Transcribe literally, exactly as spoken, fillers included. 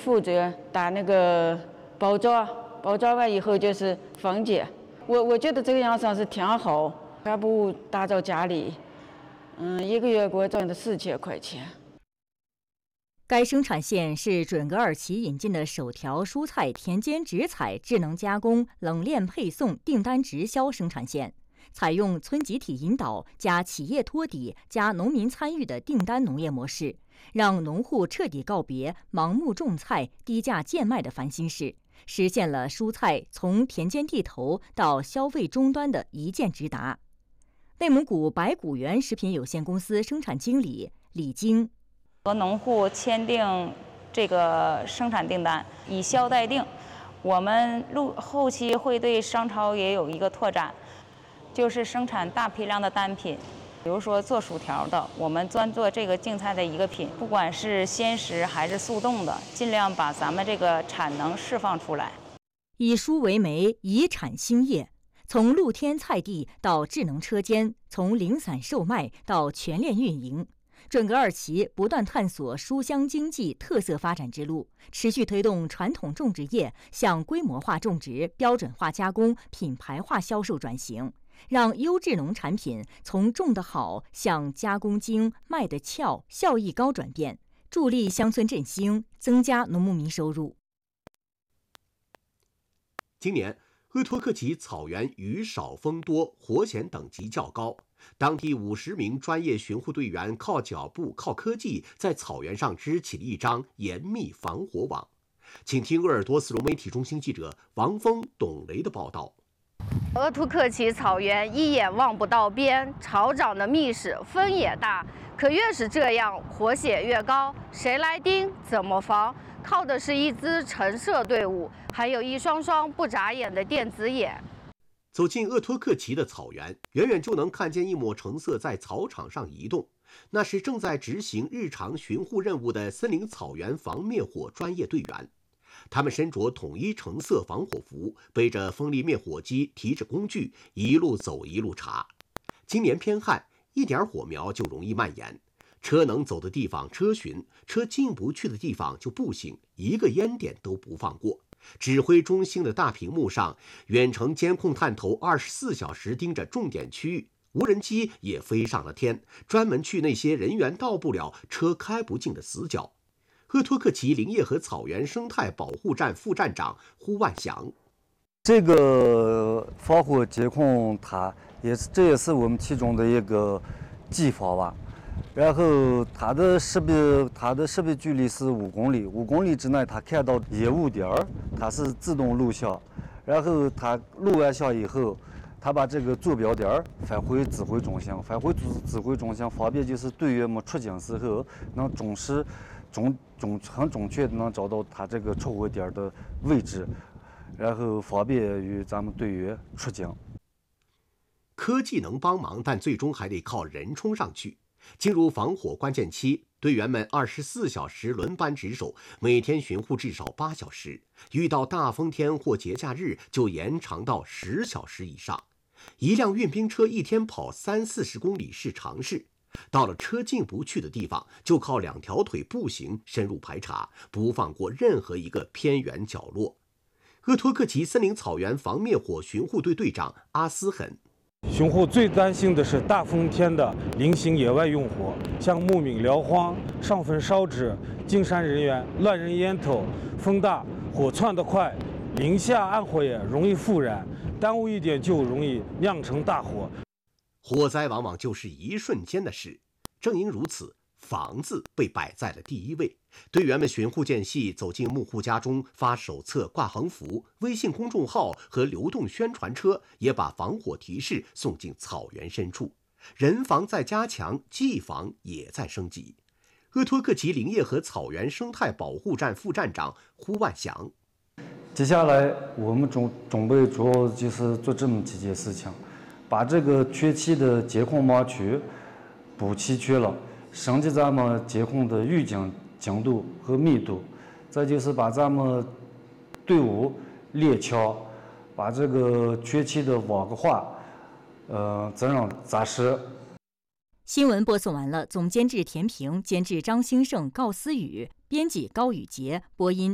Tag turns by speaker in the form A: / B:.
A: 负责打那个包装，包装完以后就是分解。我我觉得这个样式是挺好，还不如打造家里。嗯，一个月给我赚的四千块钱。
B: 该生产线是准格尔奇引进的首条蔬菜田间直采智能加工、冷链配送、订单直销生产线，采用村集体引导加企业托底加农民参与的订单农业模式，让农户彻底告别盲目种菜、低价贱卖的烦心事，实现了蔬菜从田间地头到消费终端的一键直达。内蒙古白谷园食品有限公司生产经理李晶。
C: 和农户签订这个生产订单，以销代定。我们路后期会对商超也有一个拓展，就是生产大批量的单品，比如说做薯条的，我们专做这个净菜的一个品，不管是鲜食还是速冻的，尽量把咱们这个产能释放出来。
B: 以蔬为媒，以产兴业。从露天菜地到智能车间，从零散售卖到全链运营。准格尔奇不断探索书香经济特色发展之路，持续推动传统种植业向规模化种植、标准化加工、品牌化销售转型，让优质农产品从种得好向加工精、卖得俏、效益高转变，助力乡村振兴，增加农牧民收入。
D: 今年，鄂托克旗草原雨少风多，火险等级较高。当地五十名专业巡护队员靠脚步、靠科技，在草原上织起了一张严密防火网。请听鄂尔多斯融媒体中心记者王峰、董雷的报道。
E: 鄂图克旗草原一眼望不到边，潮涨的密实，风也大。可越是这样，火险越高，谁来盯？怎么防？靠的是一支陈设队伍，还有一双双不眨眼的电子眼。
D: 走进鄂托克旗的草原，远远就能看见一抹橙色在草场上移动，那是正在执行日常巡护任务的森林草原防灭火专业队员。他们身着统一橙色防火服，背着风力灭火机，提着工具，一路走一路查。今年偏旱，一点火苗就容易蔓延，车能走的地方车巡，车进不去的地方就步行，一个烟点都不放过。指挥中心的大屏幕上，远程监控探头二十四小时盯着重点区域，无人机也飞上了天，专门去那些人员到不了、车开不进的死角。鄂托克旗林业和草原生态保护站副站长胡万祥：
F: 这个防火监控，它也是这也是我们其中的一个技法吧。然后它的设备，它的设备距离是五公里，五公里之内，它看到烟雾点儿，它是自动录像。然后它录完像以后，它把这个坐标点儿返回指挥中心，返回指指挥中心，方便就是队员们出警时候能准时、准准很准确的能找到它这个出火点的位置，然后方便于咱们队员出警。
D: 科技能帮忙，但最终还得靠人冲上去。进入防火关键期，队员们二十四小时轮班值守，每天巡护至少八小时，遇到大风天或节假日就延长到十小时以上。一辆运兵车一天跑三四十公里是常事，到了车进不去的地方，就靠两条腿步行深入排查，不放过任何一个偏远角落。鄂托克旗森林草原防灭火巡护队队长阿斯很：
G: 巡护最担心的是大风天的零星野外用火，像牧民燎荒、上坟烧纸、进山人员乱扔烟头，风大火窜得快，零下暗火也容易复燃，耽误一点就容易酿成大火。
D: 火灾往往就是一瞬间的事，正因如此，防字被摆在了第一位。队员们巡护间隙，走进牧户家中，发手册、挂横幅，微信公众号和流动宣传车也把防火提示送进草原深处。人防在加强，技防也在升级。鄂托克旗林业和草原生态保护站副站长胡万祥：
F: 接下来我们准准备主要就是做这么几件事情，把这个缺期的监控盲区补齐缺了，升级咱们监控的预警精度和密度，再就是把咱们队伍列强，把这个缺期的网格化，呃，增让扎实。
B: 新闻播送完了，总监制田平，监制张兴盛、高思雨，编辑高宇杰，播音